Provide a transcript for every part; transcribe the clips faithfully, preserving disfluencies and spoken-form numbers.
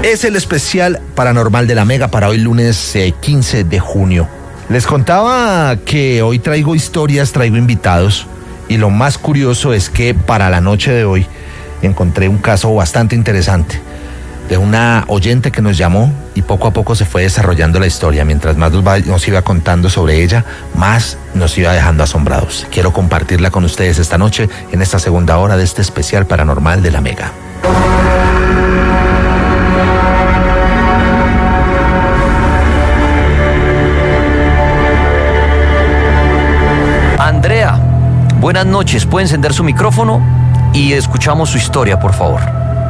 Es el especial paranormal de la Mega para hoy lunes eh, quince de junio. Les contaba que hoy traigo historias, traigo invitados, y lo más curioso es que para la noche de hoy encontré un caso bastante interesante de una oyente que nos llamó y poco a poco se fue desarrollando la historia. Mientras más nos, va, nos iba contando sobre ella, más nos iba dejando asombrados. Quiero compartirla con ustedes esta noche en esta segunda hora de este especial paranormal de la Mega. Andrea, buenas noches. ¿Puede encender su micrófono y escuchamos su historia, por favor?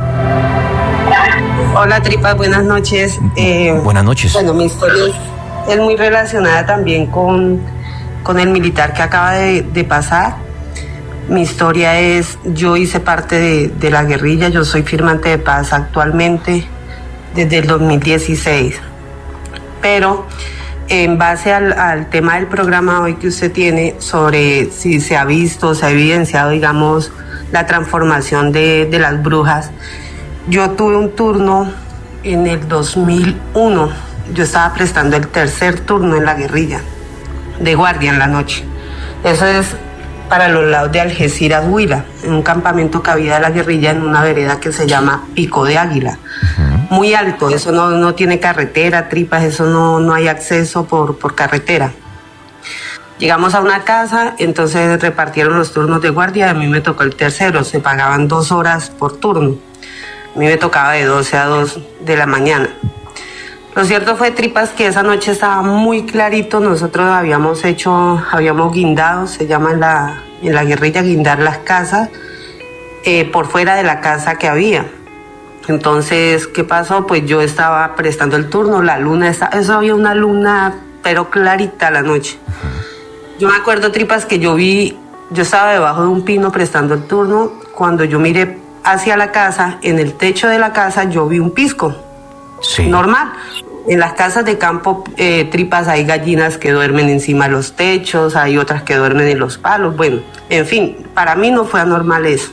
Hola, Tripas, buenas noches. Eh, buenas noches. Bueno, mi historia es, es muy relacionada también con, con el militar que acaba de, de pasar. Mi historia es, yo hice parte de, de la guerrilla, yo soy firmante de paz actualmente desde el dos mil dieciséis. Pero en base al, al tema del programa hoy que usted tiene sobre si se ha visto, se ha evidenciado, digamos, la transformación de, de las brujas, yo tuve un turno en el dos mil uno, yo estaba prestando el tercer turno en la guerrilla, de guardia en la noche. Eso es para los lados de Algeciras, Huila, en un campamento que había de la guerrilla en una vereda que se llama Pico de Águila. Uh-huh. Muy alto, eso no, no tiene carretera, Tripas, eso no, no hay acceso por, por carretera. Llegamos a una casa, entonces repartieron los turnos de guardia, a mí me tocó el tercero, se pagaban dos horas por turno. A mí me tocaba de doce a dos de la mañana. Lo cierto fue, Tripas, que esa noche estaba muy clarito. Nosotros habíamos hecho, habíamos guindado, se llama en la, en la guerrilla guindar las casas, eh, por fuera de la casa que había. Entonces, ¿qué pasó? Pues yo estaba prestando el turno, la luna, estaba, eso había una luna, pero clarita la noche. Yo me acuerdo, Tripas, que yo vi, yo estaba debajo de un pino prestando el turno, cuando yo miré hacia la casa, en el techo de la casa yo vi un pisco. Sí. Normal. En las casas de campo, eh, Tripas, hay gallinas que duermen encima de los techos, hay otras que duermen en los palos. Bueno, en fin, para mí no fue anormal eso.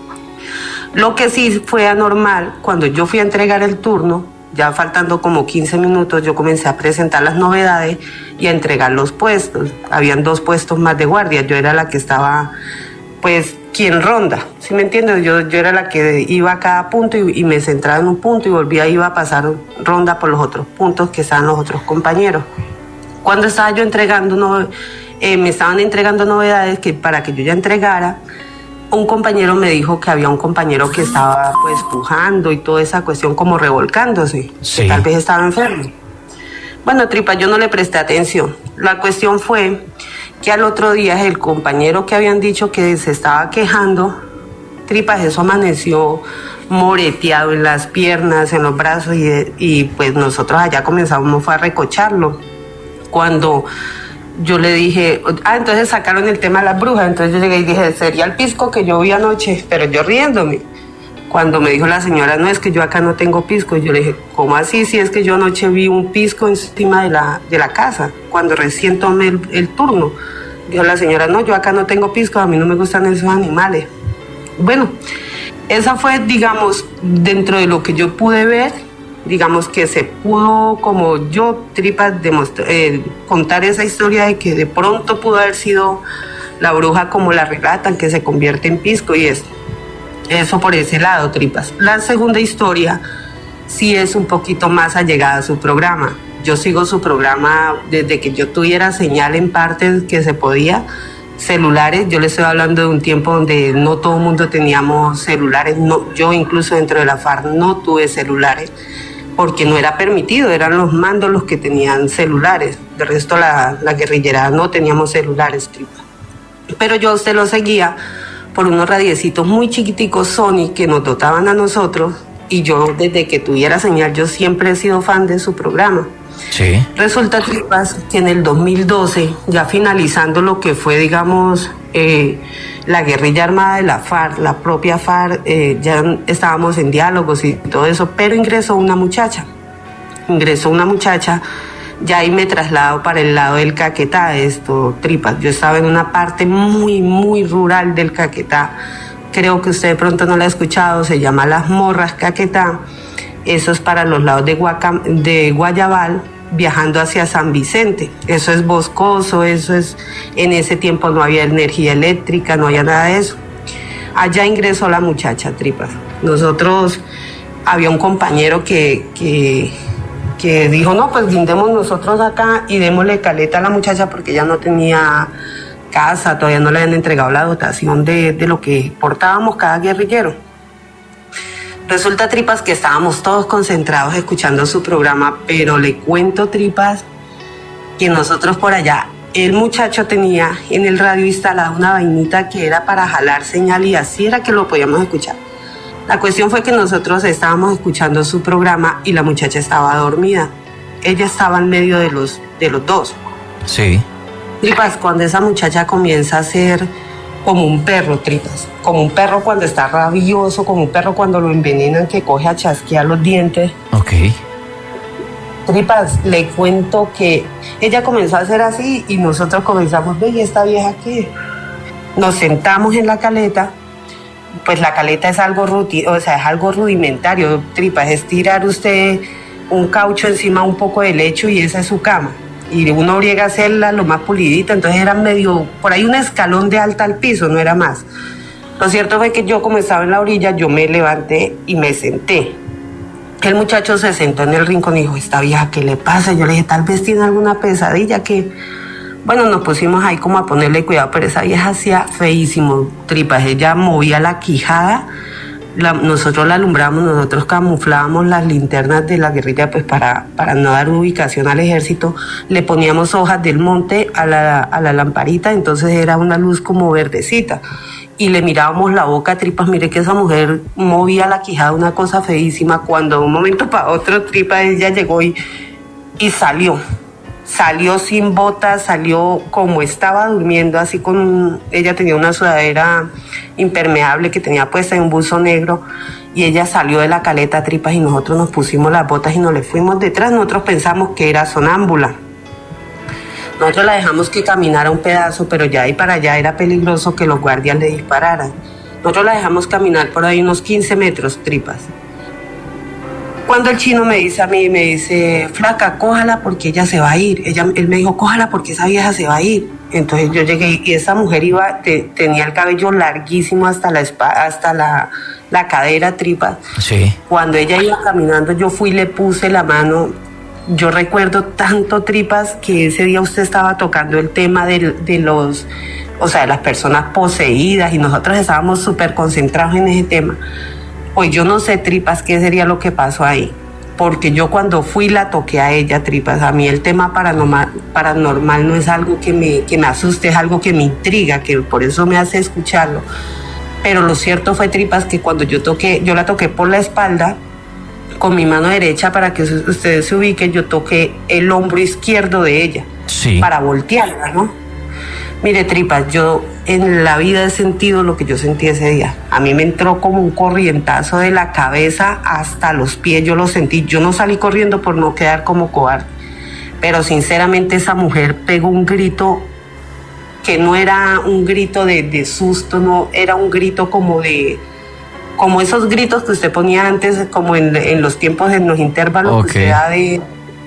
Lo que sí fue anormal, cuando yo fui a entregar el turno, ya faltando como quince minutos, yo comencé a presentar las novedades y a entregar los puestos. Habían dos puestos más de guardia, yo era la que estaba, pues, quien ronda, ¿sí me entiendes? Yo, yo era la que iba a cada punto y, y me centraba en un punto y volvía, iba a pasar ronda por los otros puntos que estaban los otros compañeros. Cuando estaba yo entregando, no, eh, me estaban entregando novedades que para que yo ya entregara, un compañero me dijo que había un compañero que estaba pues pujando y toda esa cuestión como revolcándose, sí, que tal vez estaba enfermo. Bueno, Tripa, yo no le presté atención. La cuestión fue que al otro día el compañero que habían dicho que se estaba quejando, Tripas, eso amaneció moreteado en las piernas, en los brazos, y, y pues nosotros allá comenzamos fue a recocharlo. Cuando yo le dije, ah, entonces sacaron el tema de las brujas, entonces yo llegué y dije, sería el pisco que yo vi anoche, pero yo riéndome. Cuando me dijo la señora, no, es que yo acá no tengo pisco, y yo le dije, ¿cómo así? Si es que yo anoche vi un pisco encima de la, de la casa, cuando recién tomé el, el turno. Dijo la señora, no, yo acá no tengo pisco, a mí no me gustan esos animales. Bueno, esa fue, digamos, dentro de lo que yo pude ver, digamos que se pudo, como yo, Tripas, eh, contar esa historia de que de pronto pudo haber sido la bruja como la relatan, que se convierte en pisco y esto. Eso por ese lado, Tripas. La segunda historia sí es un poquito más allegada a su programa. Yo sigo su programa desde que yo tuviera señal en partes que se podía. Celulares, yo les estoy hablando de un tiempo donde no todo el mundo teníamos celulares. No, yo incluso dentro de la FARC no tuve celulares porque no era permitido, eran los mandos los que tenían celulares. De resto la, la guerrillera no teníamos celulares, Tripas. Pero yo se lo seguía por unos radiecitos muy chiquiticos Sony que nos dotaban a nosotros, y yo desde que tuviera señal yo siempre he sido fan de su programa. Sí. Resulta, Tripas, que en el dos mil doce, ya finalizando lo que fue, digamos, eh, la guerrilla armada de la FARC, la propia FARC, eh, ya estábamos en diálogos y todo eso, pero ingresó una muchacha, ingresó una muchacha ya ahí me traslado para el lado del Caquetá, esto, Tripas. Yo estaba en una parte muy, muy rural del Caquetá. Creo que usted de pronto no la ha escuchado, se llama Las Morras Caquetá. Eso es para los lados de, Guaca, de Guayabal, viajando hacia San Vicente. Eso es boscoso, eso es, en ese tiempo no había energía eléctrica, no había nada de eso. Allá ingresó la muchacha, Tripas. Nosotros, había un compañero que, que, que dijo, no, pues guindemos nosotros acá y démosle caleta a la muchacha porque ella no tenía casa, todavía no le habían entregado la dotación de, de lo que portábamos cada guerrillero. Resulta, Tripas, que estábamos todos concentrados escuchando su programa, pero le cuento, Tripas, que nosotros por allá, el muchacho tenía en el radio instalada una vainita que era para jalar señal y así era que lo podíamos escuchar. La cuestión fue que nosotros estábamos escuchando su programa y la muchacha estaba dormida. Ella estaba en medio de los, de los dos. Sí. Tripas, cuando esa muchacha comienza a ser como un perro, Tripas, como un perro cuando está rabioso, como un perro cuando lo envenenan que coge a chasquear los dientes. Ok. Tripas, le cuento que ella comenzó a hacer así y nosotros comenzamos, ve, ¿y esta vieja qué? Nos sentamos en la caleta, pues la caleta es algo ruti, o sea, es algo rudimentario, Tripas, es tirar usted un caucho encima un poco de lecho y esa es su cama. Y uno briega a hacerla lo más pulidita, entonces era medio, por ahí un escalón de alta al piso, no era más. Lo cierto fue que yo, como estaba en la orilla, yo me levanté y me senté. El muchacho se sentó en el rincón y dijo, esta vieja, ¿qué le pasa? Yo le dije, tal vez tiene alguna pesadilla que... Bueno, nos pusimos ahí como a ponerle cuidado, pero esa vieja hacía feísimo, Tripas, ella movía la quijada. La, nosotros la alumbramos, nosotros camuflábamos las linternas de la guerrilla pues para, para no dar ubicación al ejército, le poníamos hojas del monte a la, a la lamparita, entonces era una luz como verdecita y le mirábamos la boca, Tripas, mire que esa mujer movía la quijada, una cosa feísima, cuando de un momento para otro, Tripas, ella llegó y, y salió. Salió sin botas, salió como estaba durmiendo, así con un, ella tenía una sudadera impermeable que tenía puesta en un buzo negro y ella salió de la caleta, Tripas, y nosotros nos pusimos las botas y nos le fuimos detrás. Nosotros pensamos que era sonámbula. Nosotros la dejamos que caminara un pedazo, pero ya ahí para allá era peligroso que los guardias le dispararan. Nosotros la dejamos caminar por ahí unos quince metros, Tripas. Cuando el chino me dice a mí, me dice, flaca, cójala porque ella se va a ir. Ella, él me dijo, cójala porque esa vieja se va a ir. Entonces yo llegué y esa mujer iba, te, tenía el cabello larguísimo hasta la hasta la, la cadera, Tripas. Sí. Cuando ella iba caminando, yo fui y le puse la mano. Yo recuerdo tanto, Tripas, que ese día usted estaba tocando el tema de, de los, o sea, de las personas poseídas y nosotros estábamos súper concentrados en ese tema. Pues yo no sé, Tripas, qué sería lo que pasó ahí. Porque yo cuando fui la toqué a ella, Tripas. A mí el tema paranormal, paranormal no es algo que me, que me asuste, es algo que me intriga, que por eso me hace escucharlo. Pero lo cierto fue, Tripas, que cuando yo toqué, yo la toqué por la espalda, con mi mano derecha, para que ustedes se ubiquen, yo toqué el hombro izquierdo de ella. Sí. Para voltearla, ¿no? Mire, Tripas, yo en la vida he sentido lo que yo sentí ese día. A mí me entró como un corrientazo de la cabeza hasta los pies, yo lo sentí. Yo no salí corriendo por no quedar como cobarde. Pero sinceramente esa mujer pegó un grito que no era un grito de, de susto, no, era un grito como de... Como esos gritos que usted ponía antes, como en, en los tiempos, en los intervalos, okay, que usted da de...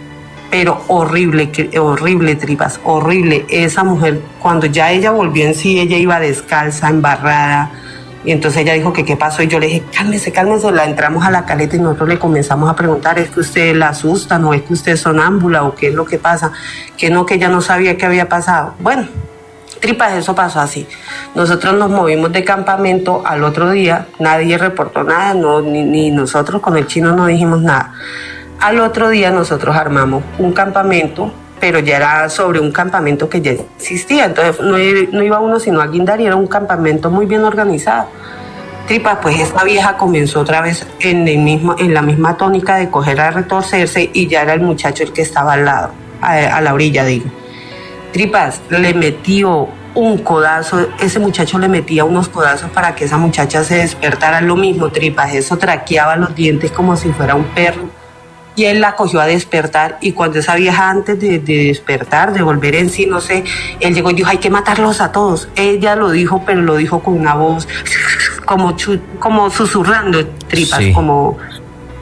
Pero horrible, horrible, Tripas, horrible. Esa mujer, cuando ya ella volvió en sí, ella iba descalza, embarrada. Y entonces ella dijo que qué pasó. Y yo le dije, cálmese, cálmese. La entramos a la caleta y nosotros le comenzamos a preguntar, ¿es que usted la asusta? ¿No es que usted es sonámbula? ¿O qué es lo que pasa? Que no, que ella no sabía qué había pasado. Bueno, Tripas, eso pasó así. Nosotros nos movimos de campamento al otro día. Nadie reportó nada, no, ni, ni nosotros con el chino no dijimos nada. Al otro día nosotros armamos un campamento, pero ya era sobre un campamento que ya existía, entonces no, no iba uno sino a guindar y era un campamento muy bien organizado. Tripas, pues esta vieja comenzó otra vez en, el mismo, en la misma tónica de coger a retorcerse y ya era el muchacho el que estaba al lado, a, a la orilla, digo. Tripas, le metió un codazo, ese muchacho le metía unos codazos para que esa muchacha se despertara, lo mismo, Tripas, eso traqueaba los dientes como si fuera un perro. Y él la cogió a despertar y cuando esa vieja antes de, de despertar, de volver en sí, no sé, él llegó y dijo, hay que matarlos a todos. Ella lo dijo, pero lo dijo con una voz como, chu, como susurrando, Tripas, sí, como, hay que matar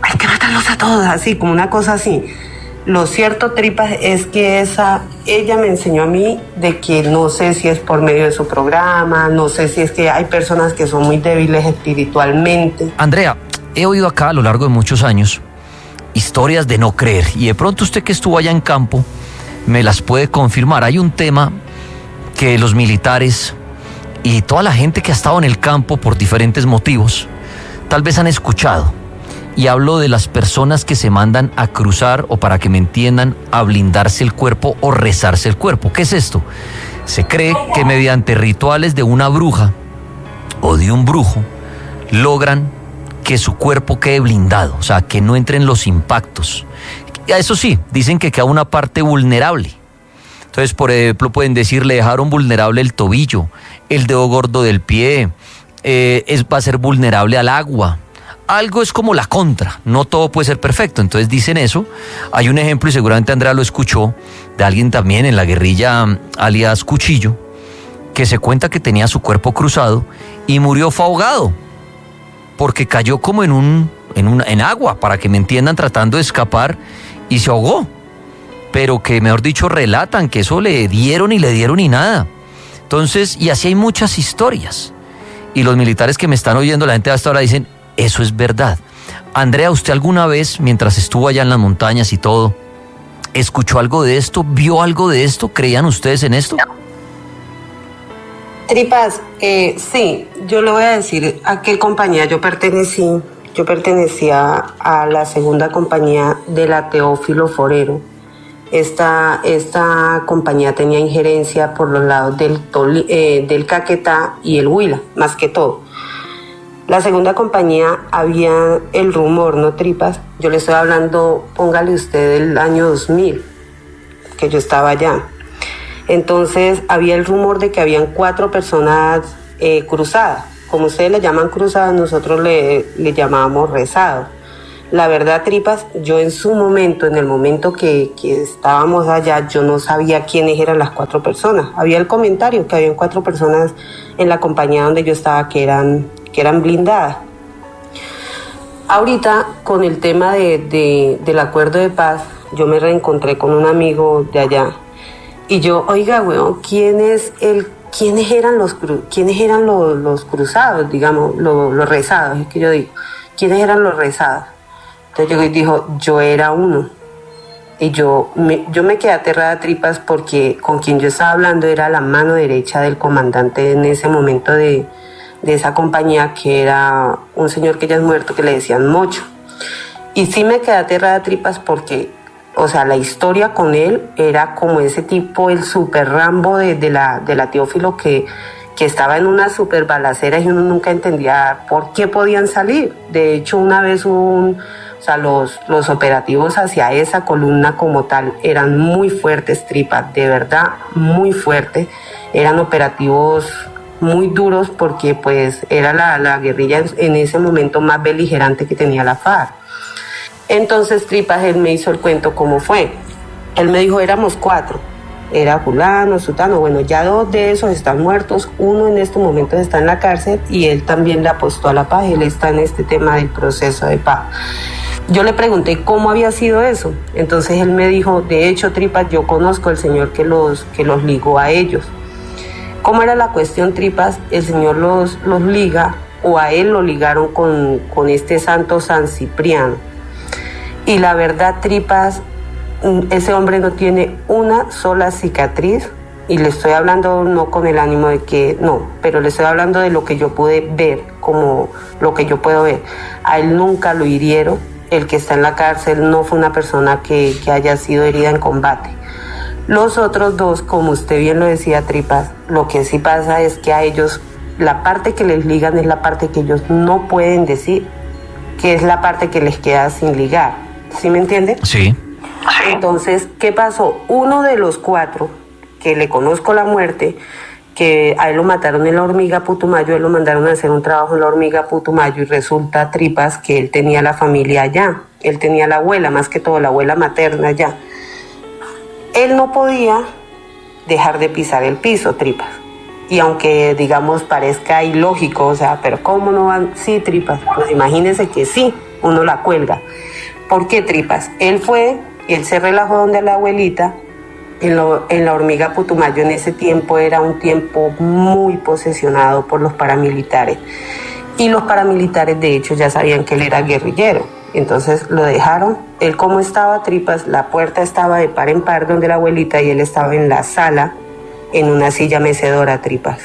mátalos a todos, así, como una cosa así. Lo cierto, Tripas, es que esa, ella me enseñó a mí de que no sé si es por medio de su programa, no sé si es que hay personas que son muy débiles espiritualmente. Andrea, he oído acá a lo largo de muchos años historias de no creer, y de pronto usted que estuvo allá en campo me las puede confirmar. Hay un tema que los militares y toda la gente que ha estado en el campo por diferentes motivos tal vez han escuchado, y hablo de las personas que se mandan a cruzar, o para que me entiendan, a blindarse el cuerpo o rezarse el cuerpo. ¿Qué es esto? Se cree que mediante rituales de una bruja o de un brujo logran que su cuerpo quede blindado, o sea, que no entren los impactos. Eso sí, dicen que queda una parte vulnerable. Entonces, por ejemplo, pueden decir, le dejaron vulnerable el tobillo, el dedo gordo del pie, eh, es, va a ser vulnerable al agua. Algo es como la contra, no todo puede ser perfecto. Entonces dicen eso. Hay un ejemplo, y seguramente Andrea lo escuchó, de alguien también en la guerrilla alias Cuchillo, que se cuenta que tenía su cuerpo cruzado y murió, fue ahogado, porque cayó como en un, en un, en agua, para que me entiendan, tratando de escapar, y se ahogó. Pero que, mejor dicho, relatan que eso le dieron y le dieron y nada. Entonces, y así hay muchas historias. Y los militares que me están oyendo, la gente hasta ahora dicen, eso es verdad. Andrea, ¿usted alguna vez, mientras estuvo allá en las montañas y todo, escuchó algo de esto? ¿Vio algo de esto? ¿Creían ustedes en esto? Tripas, eh, sí, yo le voy a decir a qué compañía yo pertenecí. Yo pertenecía a la segunda compañía de la Teófilo Forero. Esta, esta compañía tenía injerencia por los lados del, Toli, eh, del Caquetá y el Huila, más que todo. La segunda compañía, había el rumor, ¿no, Tripas? Yo le estoy hablando, póngale usted, del año dos mil, que yo estaba allá. Entonces, había el rumor de que habían cuatro personas eh, cruzadas. Como ustedes le llaman cruzadas, nosotros le, le llamábamos rezados. La verdad, Tripas, yo en su momento, en el momento que, que estábamos allá, yo no sabía quiénes eran las cuatro personas. Había el comentario que habían cuatro personas en la compañía donde yo estaba que eran, que eran blindadas. Ahorita, con el tema de, de, del acuerdo de paz, yo me reencontré con un amigo de allá. Y yo, oiga, weón, ¿quién es el, ¿quiénes eran los, quiénes eran los, los cruzados, digamos, los, los rezados? Es que yo digo, ¿quiénes eran los rezados? Entonces yo dijo, yo era uno. Y yo me, yo me quedé aterrada, Tripas, porque con quien yo estaba hablando era la mano derecha del comandante en ese momento de, de esa compañía, que era un señor que ya es muerto, que le decían Mocho. Y sí me quedé aterrada, Tripas, porque, o sea, la historia con él era como ese tipo, el super Rambo de, de, la, de la Teófilo, que, que estaba en una super balacera y uno nunca entendía por qué podían salir. De hecho, una vez hubo un... O sea, los, los operativos hacia esa columna como tal eran muy fuertes, Tripas, de verdad, muy fuertes. Eran operativos muy duros porque pues era la, la guerrilla en ese momento más beligerante que tenía la FARC. Entonces, Tripas, él me hizo el cuento cómo fue. Él me dijo, éramos cuatro. Era fulano, sutano, bueno, ya dos de esos están muertos, uno en estos momentos está en la cárcel y él también le apostó a la paz, él está en este tema del proceso de paz. Yo le pregunté cómo había sido eso, entonces él me dijo, de hecho, Tripas, yo conozco al señor que los, que los ligó a ellos. ¿Cómo era la cuestión, Tripas? El señor los, los liga, o a él lo ligaron con, con este santo San Cipriano. Y la verdad, Tripas, ese hombre no tiene una sola cicatriz, y le estoy hablando no con el ánimo de que, no, pero le estoy hablando de lo que yo pude ver, como lo que yo puedo ver. A él nunca lo hirieron, el que está en la cárcel no fue una persona que, que haya sido herida en combate. Los otros dos, como usted bien lo decía, Tripas, lo que sí pasa es que a ellos, la parte que les ligan es la parte que ellos no pueden decir, que es la parte que les queda sin ligar. ¿Sí me entiende? Sí. Entonces, ¿qué pasó? Uno de los cuatro, que le conozco la muerte, que a él lo mataron en la Hormiga Putumayo, él lo mandaron a hacer un trabajo en la Hormiga Putumayo y resulta, Tripas, que él tenía la familia allá, él tenía la abuela, más que todo la abuela materna allá. Él no podía dejar de pisar el piso, Tripas. Y aunque, digamos, parezca ilógico, o sea, pero ¿cómo no van? Sí, Tripas, pues imagínense que sí, uno la cuelga. ¿Por qué Tripas? Él fue, él se relajó donde la abuelita, en, lo, en la Hormiga Putumayo. En ese tiempo era un tiempo muy posesionado por los paramilitares. Y los paramilitares de hecho ya sabían que él era guerrillero. Entonces lo dejaron. Él como estaba Tripas, la puerta estaba de par en par donde la abuelita y él estaba en la sala, en una silla mecedora Tripas.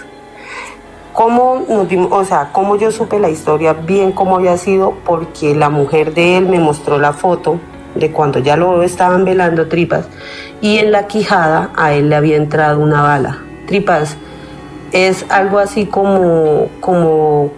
¿Cómo nos dimos, o sea, cómo yo supe la historia bien cómo había sido? Porque la mujer de él me mostró la foto de cuando ya lo estaban velando Tripas, y en la quijada a él le había entrado una bala. Tripas es algo así como, como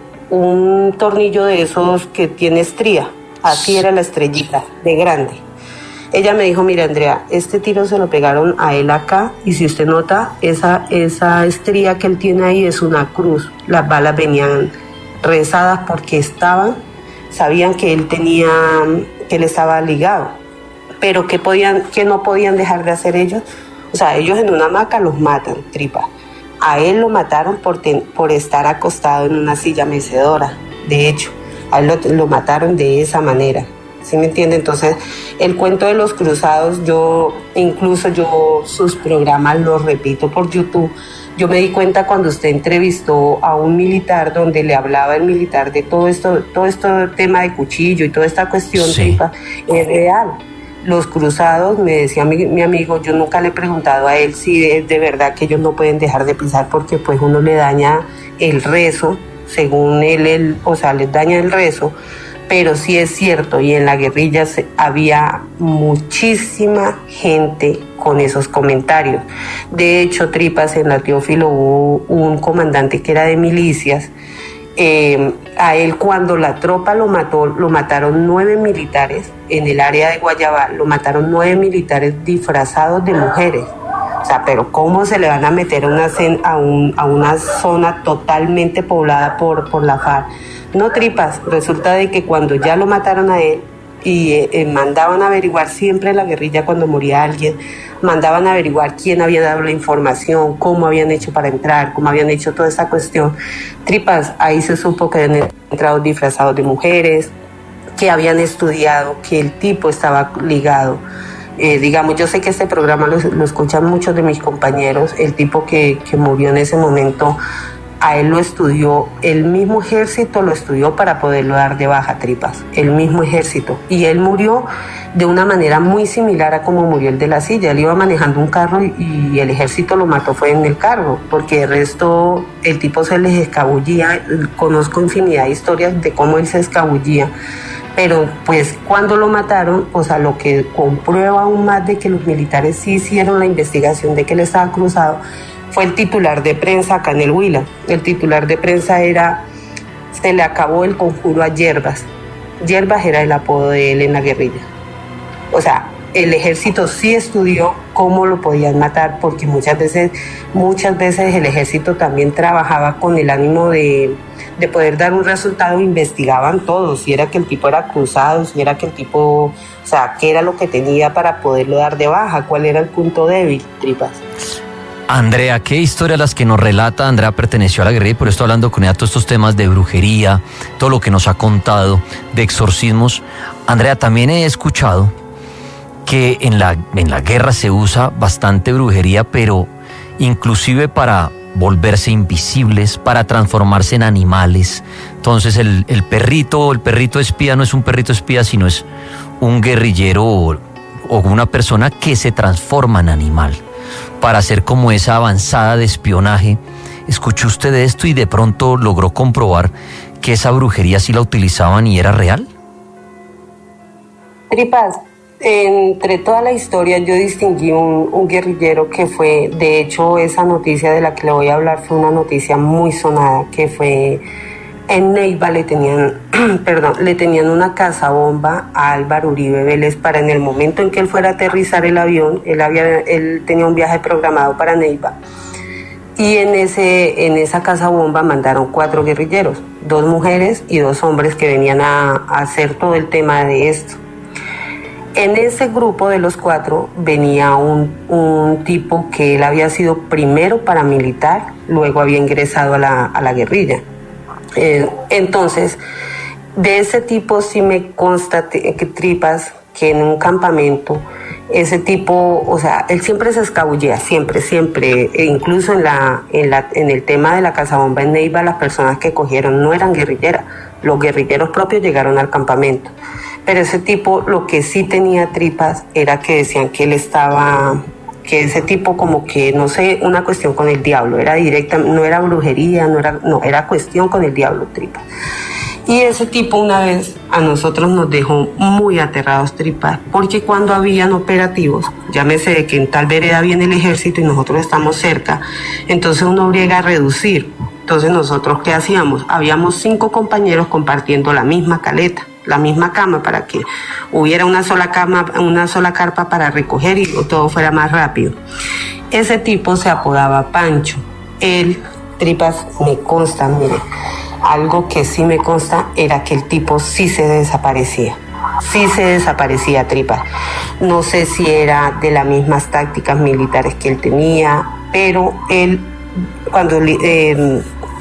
un tornillo de esos que tiene estría, así era la estrellita, de grande. Ella me dijo, mira Andrea, este tiro se lo pegaron a él acá, y si usted nota, esa, esa estría que él tiene ahí es una cruz. Las balas venían rezadas porque estaban, sabían que él tenía, que él estaba ligado, pero que podían, que no podían dejar de hacer ellos. O sea, ellos en una hamaca los matan, Tripa. A él lo mataron por, ten, por estar acostado en una silla mecedora, de hecho, a él lo, lo mataron de esa manera. ¿Sí me entiende? Entonces, el cuento de los cruzados, yo, incluso yo sus programas los repito por YouTube. Yo me di cuenta cuando usted entrevistó a un militar donde le hablaba el militar de todo esto, todo este tema de cuchillo y toda esta cuestión, sí. Tripa, es real. Los cruzados, me decía mi, mi amigo, yo nunca le he preguntado a él si es de verdad que ellos no pueden dejar de pisar porque pues uno le daña el rezo, según él, él o sea, les daña el rezo. Pero sí es cierto, y en la guerrilla se, había muchísima gente con esos comentarios. De hecho, Tripas, en la Teófilo hubo un comandante que era de milicias. Eh, a él cuando la tropa lo mató, lo mataron nueve militares en el área de Guayabá, lo mataron nueve militares disfrazados de mujeres. O sea, pero ¿cómo se le van a meter a una, a un, a una zona totalmente poblada por, por la FARC? No, Tripas, resulta de que cuando ya lo mataron a él y eh, eh, mandaban a averiguar, siempre la guerrilla cuando moría alguien, mandaban a averiguar quién había dado la información, cómo habían hecho para entrar, cómo habían hecho toda esta cuestión. Tripas, ahí se supo que habían entrado disfrazados de mujeres, que habían estudiado, que el tipo estaba ligado. Eh, digamos, yo sé que este programa lo, lo escuchan muchos de mis compañeros, el tipo que, que murió en ese momento, a él lo estudió, el mismo ejército lo estudió para poderlo dar de baja, Tripas, el mismo ejército. Y él murió de una manera muy similar a como murió el de la silla. Él iba manejando un carro y, y el ejército lo mató fue en el carro, porque el resto, el tipo se les escabullía. Conozco infinidad de historias de cómo él se escabullía. Pero pues cuando lo mataron, o sea, lo que comprueba aún más de que los militares sí hicieron la investigación de que él estaba cruzado, fue el titular de prensa acá en el Huila. El titular de prensa era, se le acabó el conjuro a Yerbas. Yerbas era el apodo de él en la guerrilla. O sea, el ejército sí estudió cómo lo podían matar, porque muchas veces, muchas veces el ejército también trabajaba con el ánimo de, de poder dar un resultado, investigaban todo, si era que el tipo era cruzado, si era que el tipo, o sea, qué era lo que tenía para poderlo dar de baja, cuál era el punto débil, Tripas. Andrea, qué historias las que nos relata. Andrea perteneció a la guerrilla y por esto hablando con ella todos estos temas de brujería, todo lo que nos ha contado, de exorcismos. Andrea, también he escuchado que en la, en la guerra se usa bastante brujería, pero inclusive para volverse invisibles, para transformarse en animales. Entonces el, el perrito, el perrito espía no es un perrito espía, sino es un guerrillero o, o una persona que se transforma en animal para hacer como esa avanzada de espionaje. ¿Escuchó usted de esto y de pronto logró comprobar que esa brujería sí la utilizaban y era real? Tripas, entre toda la historia yo distinguí un, un guerrillero que fue, de hecho esa noticia de la que le voy a hablar fue una noticia muy sonada, que fue en Neiva le tenían, perdón, le tenían una cazabomba a Álvaro Uribe Vélez para en el momento en que él fuera a aterrizar el avión, él, había, él tenía un viaje programado para Neiva, y en, ese, en esa cazabomba mandaron cuatro guerrilleros, dos mujeres y dos hombres que venían a, a hacer todo el tema de esto. En ese grupo de los cuatro venía un, un tipo que él había sido primero paramilitar, luego había ingresado a la, a la guerrilla. Eh, entonces, De ese tipo sí me consta que Tripas, que en un campamento, ese tipo, o sea, él siempre se escabullía, siempre, siempre, e incluso en la, en la, en el tema de la Casabomba en Neiva, las personas que cogieron no eran guerrilleras, los guerrilleros propios llegaron al campamento. Pero ese tipo, lo que sí tenía Tripas era que decían que él estaba, que ese tipo como que, no sé, una cuestión con el diablo, era directa, no era brujería, no era, no, era cuestión con el diablo, Tripas. Y ese tipo una vez a nosotros nos dejó muy aterrados, Tripas, porque cuando habían operativos, llámese de que en tal vereda viene el ejército y nosotros estamos cerca, entonces uno obliga a reducir. Entonces nosotros, ¿qué hacíamos? Habíamos cinco compañeros compartiendo la misma caleta, la misma cama, para que hubiera una sola cama, una sola carpa para recoger y todo fuera más rápido. Ese tipo se apodaba Pancho. Él, Tripas, me consta, mire, algo que sí me consta era que el tipo sí se desaparecía. Sí se desaparecía, Tripas. No sé si era de las mismas tácticas militares que él tenía, pero él, cuando, eh,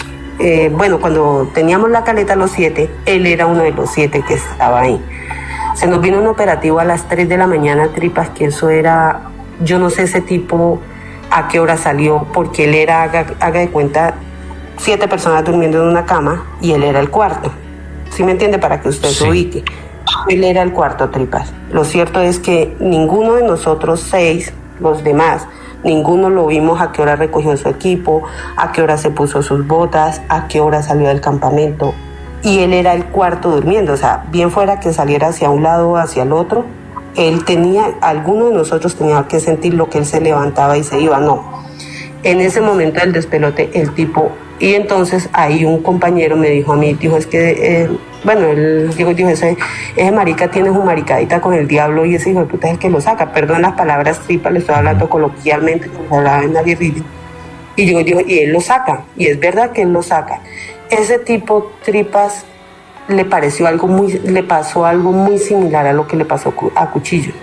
eh, bueno, cuando teníamos la caleta los siete, él era uno de los siete que estaba ahí. Se nos vino un operativo a las tres de la mañana, Tripas, que eso era, yo no sé ese tipo a qué hora salió, porque él era, haga, haga de cuenta, siete personas durmiendo en una cama y él era el cuarto. ¿Sí me entiende? Para que usted sí se ubique. Él era el cuarto, Tripas. Lo cierto es que ninguno de nosotros seis, los demás, ninguno lo vimos a qué hora recogió su equipo, a qué hora se puso sus botas, a qué hora salió del campamento. Y él era el cuarto durmiendo. O sea, bien fuera que saliera hacia un lado o hacia el otro, él tenía, alguno de nosotros tenía que sentir lo que él se levantaba y se iba. No. En ese momento del despelote, el tipo... Y entonces ahí un compañero me dijo a mí, dijo, es que, eh, bueno, él dijo, dijo ese, ese marica tiene su maricadita con el diablo y ese hijo de puta es el que lo saca. Perdón las palabras, Tripas, le estoy hablando coloquialmente, como se hablaba en la guerrilla. Y yo digo, y él lo saca, y es verdad que él lo saca. Ese tipo, Tripas, le pareció algo muy, le pasó algo muy similar a lo que le pasó a Cuchillo.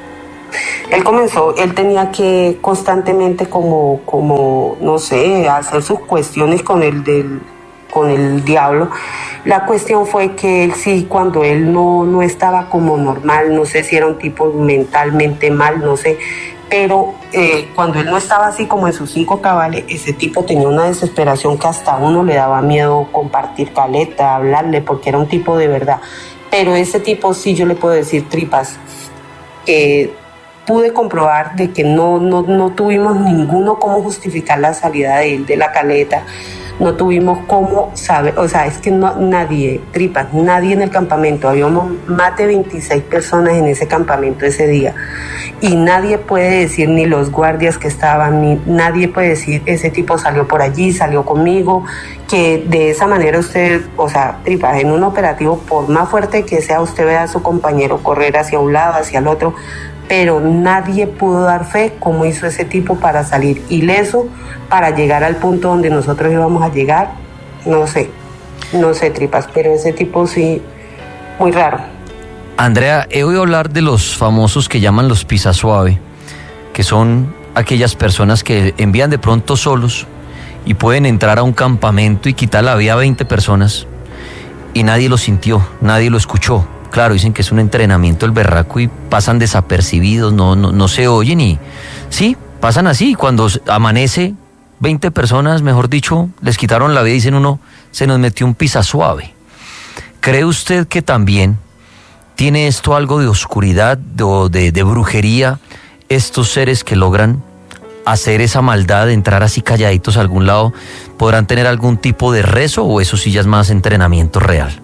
Él comenzó, él tenía que constantemente como, como, no sé, hacer sus cuestiones con el del, con el diablo. La cuestión fue que él sí, cuando él no, no estaba como normal, no sé si era un tipo mentalmente mal, no sé, pero eh, cuando él no estaba así como en sus cinco cabales, ese tipo tenía una desesperación que hasta a uno le daba miedo compartir caleta, hablarle, porque era un tipo de verdad. Pero ese tipo sí, yo le puedo decir, Tripas, que eh, pude comprobar de que no, no, no tuvimos ninguno cómo justificar la salida de él de la caleta, no tuvimos cómo saber, o sea, es que no, nadie, Tripas, nadie en el campamento, habíamos más de veintiséis personas en ese campamento ese día, y nadie puede decir, ni los guardias que estaban, ni nadie puede decir, ese tipo salió por allí, salió conmigo, que de esa manera usted, o sea, Tripas, en un operativo, por más fuerte que sea, usted ve a su compañero correr hacia un lado, hacia el otro, pero nadie pudo dar fe como hizo ese tipo para salir ileso, para llegar al punto donde nosotros íbamos a llegar. No sé, no sé, Tripas, pero ese tipo sí, muy raro. Andrea, he oído hablar de los famosos que llaman los pisasuave, que son aquellas personas que envían de pronto solos y pueden entrar a un campamento y quitar la vida a veinte personas y nadie lo sintió, nadie lo escuchó. Claro, dicen que es un entrenamiento el berraco y pasan desapercibidos, no, no, no se oyen y sí, pasan así. Cuando amanece, veinte personas, mejor dicho, les quitaron la vida, dicen uno, se nos metió un pisasuave. ¿Cree usted que también tiene esto algo de oscuridad, de, de, de brujería, estos seres que logran hacer esa maldad de entrar así calladitos a algún lado? ¿Podrán tener algún tipo de rezo o eso sí ya es más entrenamiento real?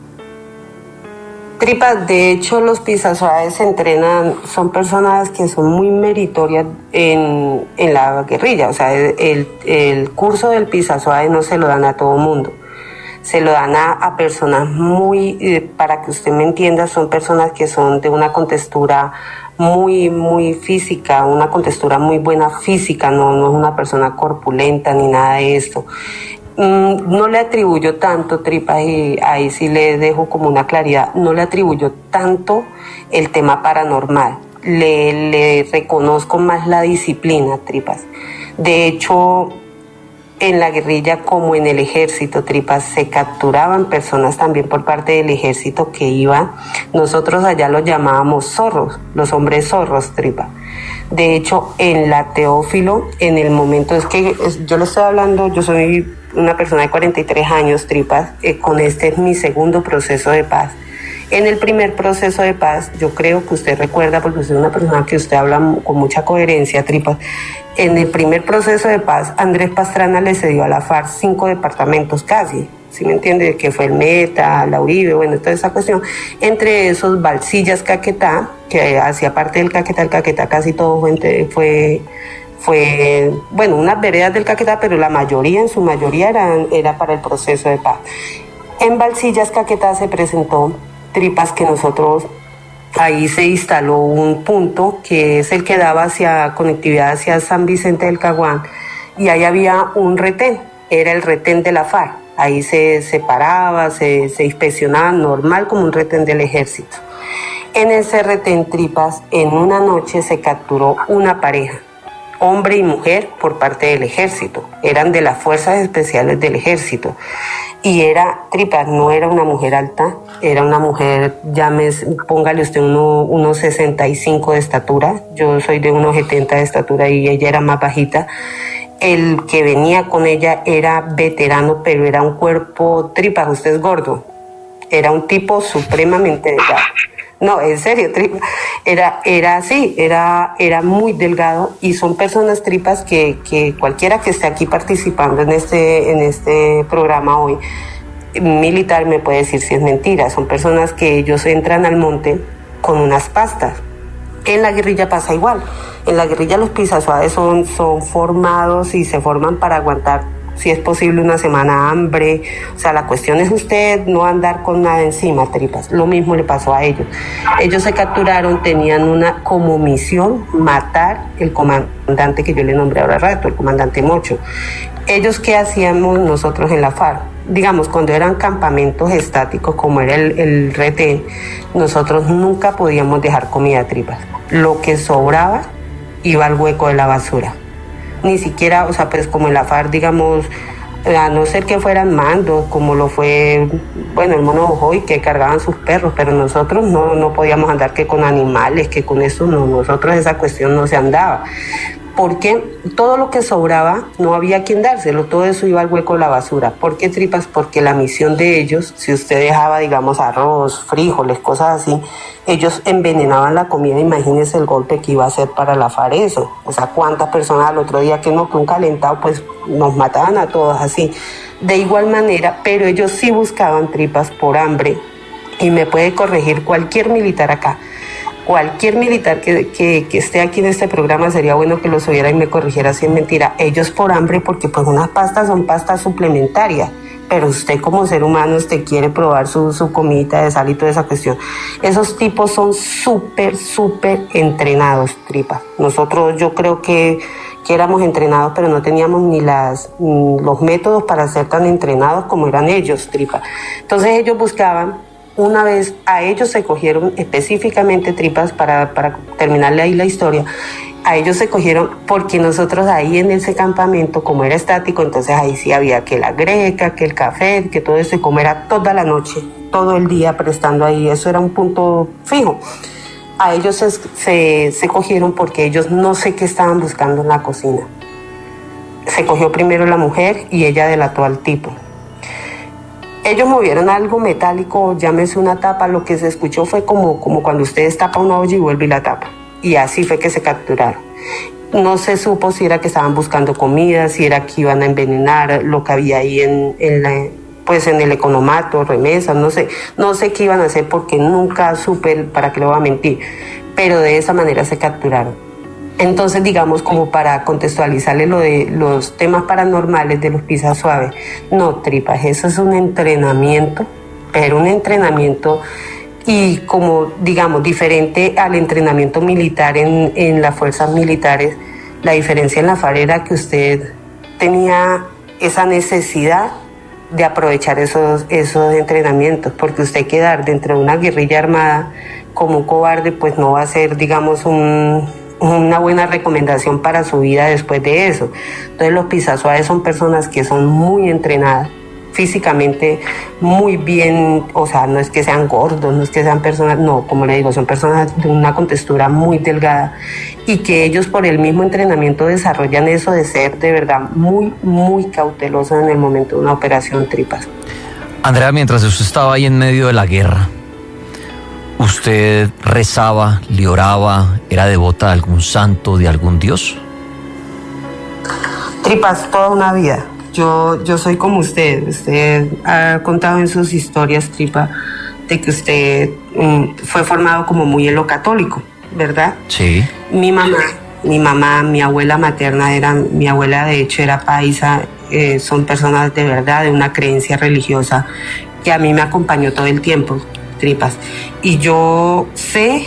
Tripas, de hecho los pisasuaves se entrenan, son personas que son muy meritorias en, en la guerrilla, o sea, el, el curso del pisasuave no se lo dan a todo mundo, se lo dan a, a personas muy, eh, para que usted me entienda, son personas que son de una contextura muy, muy física, una contextura muy buena física, no, no es una persona corpulenta ni nada de esto. No le atribuyo tanto, Tripas, y ahí sí le dejo como una claridad, no le atribuyo tanto el tema paranormal, le, le reconozco más la disciplina, Tripas. De hecho, en la guerrilla como en el ejército, Tripas, se capturaban personas también por parte del ejército que iban, nosotros allá los llamábamos zorros, los hombres zorros, Tripas. De hecho, en la Teófilo, en el momento, es que yo le estoy hablando, yo soy una persona de cuarenta y tres años, Tripas, eh, con este es mi segundo proceso de paz. En el primer proceso de paz, yo creo que usted recuerda, porque usted es una persona que usted habla con mucha coherencia, Tripas. En el primer proceso de paz, Andrés Pastrana le cedió a la FARC cinco departamentos casi, ¿sí me entiende? Que fue el Meta, la Uribe, bueno, toda esa cuestión. Entre esos, Balsillas, Caquetá, que hacía parte del Caquetá, el Caquetá casi todo fue, fue, fue, bueno, unas veredas del Caquetá, pero la mayoría, en su mayoría, eran, era para el proceso de paz. En Balsillas, Caquetá se presentó, Tripas, que nosotros, ahí se instaló un punto que es el que daba hacia conectividad hacia San Vicente del Caguán, y ahí había un retén, era el retén de la FARC. Ahí se separaba, se, se inspeccionaba normal como un retén del ejército. En ese retén, Tripas, en una noche se capturó una pareja, hombre y mujer, por parte del ejército. Eran de las fuerzas especiales del ejército. Y era, Tripas, no era una mujer alta, era una mujer, llames, póngale usted uno, unos sesenta y cinco de estatura. Yo soy de unos setenta de estatura y ella era más bajita. El que venía con ella era veterano, pero era un cuerpo, Tripas, usted es gordo. Era un tipo supremamente delgado. No, en serio, Tripas. Era, era así, era, era muy delgado, y son personas, Tripas, que, que cualquiera que esté aquí participando en este, en este programa hoy, militar, me puede decir si es mentira. Son personas que ellos entran al monte con unas pastas. En la guerrilla pasa igual. En la guerrilla los pisasuaves son, son formados y se forman para aguantar, si es posible, una semana hambre. O sea, la cuestión es usted no andar con nada encima, Tripas. Lo mismo le pasó a ellos. Ellos se capturaron, tenían una como misión matar el comandante que yo le nombré ahora rato, el comandante Mocho. Ellos, ¿qué hacíamos nosotros en la FARC? Digamos, cuando eran campamentos estáticos, como era el, el retén, nosotros nunca podíamos dejar comida, Tripas. Lo que sobraba iba al hueco de la basura. Ni siquiera, o sea, pues como en la FARC, digamos, a no ser que fueran mandos, como lo fue, bueno, el Mono Ojoy, que cargaban sus perros, pero nosotros no, no podíamos andar que con animales, que con eso no, nosotros esa cuestión no se andaba. Porque todo lo que sobraba no había quien dárselo, todo eso iba al hueco de la basura. ¿Por qué, Tripas? Porque la misión de ellos, si usted dejaba, digamos, arroz, frijoles, cosas así, ellos envenenaban la comida. Imagínese el golpe que iba a hacer para la FARC eso. O sea, cuántas personas al otro día que no, que un calentado, pues nos mataban a todos así. De igual manera, pero ellos sí buscaban, Tripas, por hambre, y me puede corregir cualquier militar acá. Cualquier militar que, que, que esté aquí en este programa, sería bueno que los oyera y me corrigiera si es mentira. Ellos por hambre, porque pues unas pastas son pastas suplementarias, pero usted como ser humano, usted quiere probar su, su comidita de sal y toda esa cuestión. Esos tipos son súper, súper entrenados, Tripas. Nosotros, yo creo que, que éramos entrenados, pero no teníamos ni las, ni los métodos para ser tan entrenados como eran ellos, Tripas. Entonces ellos buscaban. Una vez a ellos se cogieron específicamente, Tripas, para, para terminarle ahí la historia, a ellos se cogieron porque nosotros ahí en ese campamento, como era estático, entonces ahí sí había que la greca, que el café, que todo eso, y comer a toda la noche, todo el día prestando ahí, eso era un punto fijo. A ellos se, se, se cogieron porque ellos no sé qué estaban buscando en la cocina. Se cogió primero la mujer y ella delató al tipo. Ellos movieron algo metálico, llámese una tapa, lo que se escuchó fue como, como cuando ustedes tapan una olla y vuelve y la tapa. Y así fue que se capturaron. No se supo si era que estaban buscando comida, si era que iban a envenenar lo que había ahí en, en, la, pues en el economato, remesas, no sé. No sé qué iban a hacer porque nunca supe, para qué le voy a mentir. Pero de esa manera se capturaron. Entonces, digamos, como para contextualizarle lo de los temas paranormales de los pisasuaves, no, Tripas, eso es un entrenamiento, pero un entrenamiento y como, digamos, diferente al entrenamiento militar en, en las fuerzas militares. La diferencia en la FARC era que usted tenía esa necesidad de aprovechar esos, esos entrenamientos, porque usted quedar dentro de una guerrilla armada como un cobarde, pues no va a ser, digamos, un... una buena recomendación para su vida después de eso. Entonces los pisasuaves son personas que son muy entrenadas, físicamente muy bien, o sea, no es que sean gordos, no es que sean personas, no, como le digo, son personas de una contextura muy delgada y que ellos por el mismo entrenamiento desarrollan eso de ser de verdad muy, muy cautelosos en el momento de una operación tripas. Andrea, mientras usted estaba ahí en medio de la guerra, ¿usted rezaba, le oraba, era devota de algún santo, de algún dios? Tripas, toda una vida. Yo, yo soy como usted. Usted ha contado en sus historias, Tripa, de que usted um, fue formado como muy en lo católico, ¿verdad? Sí. Mi mamá, mi mamá, mi abuela materna era, mi abuela de hecho era paisa, eh, son personas de verdad, de una creencia religiosa que a mí me acompañó todo el tiempo, Tripas. Y yo sé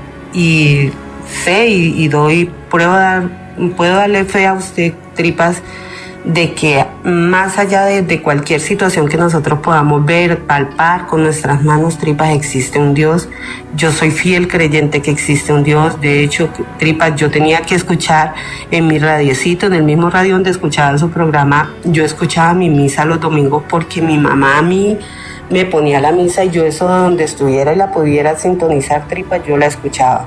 y sé y, y doy prueba, puedo darle fe a usted, Tripas, de que más allá de, de cualquier situación que nosotros podamos ver, palpar con nuestras manos, Tripas, existe un Dios. Yo soy fiel creyente que existe un Dios. De hecho, Tripas, yo tenía que escuchar en mi radiecito, en el mismo radio donde escuchaba su programa, yo escuchaba mi misa los domingos porque mi mamá a mí me ponía la misa y yo eso donde estuviera y la pudiera sintonizar, Tripas, yo la escuchaba.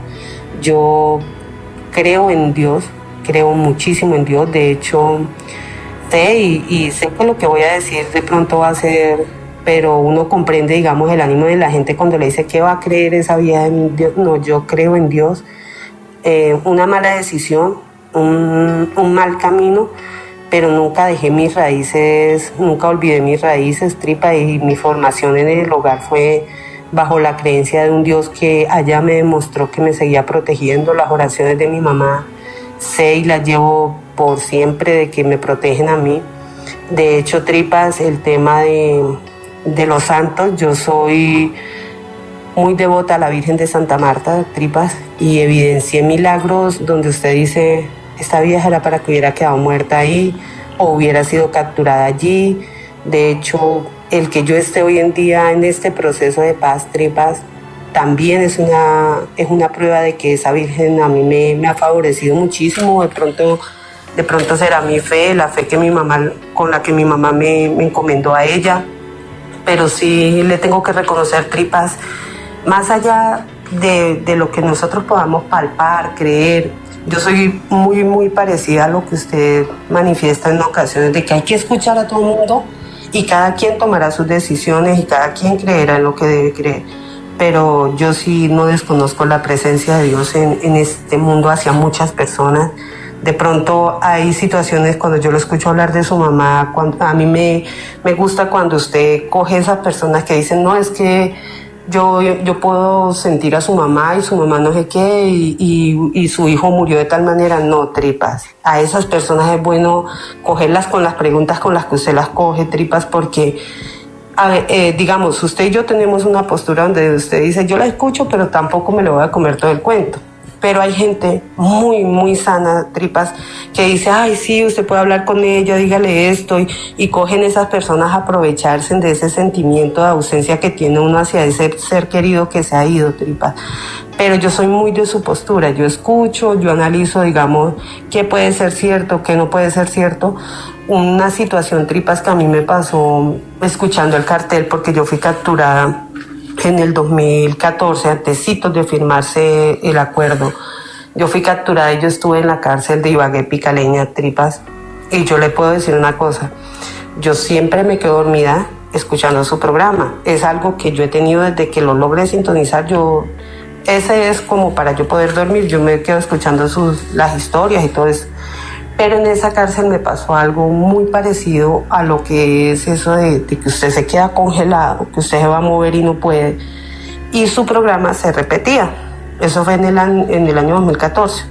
Yo creo en Dios, creo muchísimo en Dios. De hecho, Y, y sé que lo que voy a decir de pronto va a ser, pero uno comprende, digamos, el ánimo de la gente cuando le dice que va a creer esa vida en Dios. No, yo creo en Dios. Eh, una mala decisión, un, un mal camino, pero nunca dejé mis raíces, nunca olvidé mis raíces, Tripa, y mi formación en el hogar fue bajo la creencia de un Dios que allá me demostró que me seguía protegiendo. Las oraciones de mi mamá sé y las llevo por siempre, de que me protegen a mí. De hecho, Tripas, el tema de, de los santos, yo soy muy devota a la Virgen de Santa Marta, Tripas, y evidencié milagros donde usted dice, esta vieja era para que hubiera quedado muerta ahí o hubiera sido capturada allí. De hecho, el que yo esté hoy en día en este proceso de paz, Tripas, también es una, es una prueba de que esa Virgen a mí me, me ha favorecido muchísimo. De pronto, de pronto será mi fe, la fe que mi mamá, con la que mi mamá me, me encomendó a ella. Pero sí le tengo que reconocer, Tripas, más allá de, de lo que nosotros podamos palpar, creer. Yo soy muy, muy parecida a lo que usted manifiesta en ocasiones, de que hay que escuchar a todo el mundo y cada quien tomará sus decisiones y cada quien creerá en lo que debe creer. Pero yo sí no desconozco la presencia de Dios en, en este mundo hacia muchas personas. De pronto hay situaciones cuando yo lo escucho hablar de su mamá, cuando, a mí me, me gusta cuando usted coge esas personas que dicen, no, es que yo, yo, yo puedo sentir a su mamá y su mamá no sé qué y, y, y su hijo murió de tal manera. No, Tripas, a esas personas es bueno cogerlas con las preguntas con las que usted las coge, Tripas, porque a ver, eh, digamos, usted y yo tenemos una postura donde usted dice, yo la escucho, pero tampoco me lo voy a comer todo el cuento. Pero hay gente muy, muy sana, Tripas, que dice, ay, sí, usted puede hablar con ella, dígale esto, y, y cogen esas personas a aprovecharse de ese sentimiento de ausencia que tiene uno hacia ese ser querido que se ha ido, Tripas. Pero yo soy muy de su postura, yo escucho, yo analizo, digamos, qué puede ser cierto, qué no puede ser cierto. Una situación, Tripas, que a mí me pasó escuchando el cartel, porque yo fui capturada en el dos mil catorce, antecitos de firmarse el acuerdo. Yo fui capturada y yo estuve en la cárcel de Ibagué, Picaleña, Tripas, y yo le puedo decir una cosa, yo siempre me quedo dormida escuchando su programa. Es algo que yo he tenido desde que lo logré sintonizar. Yo, ese es como para yo poder dormir, yo me quedo escuchando sus, las historias y todo eso. Pero en esa cárcel me pasó algo muy parecido a lo que es eso de, de que usted se queda congelado, que usted se va a mover y no puede. Y su programa se repetía. Eso fue en el, en el año dos mil catorce.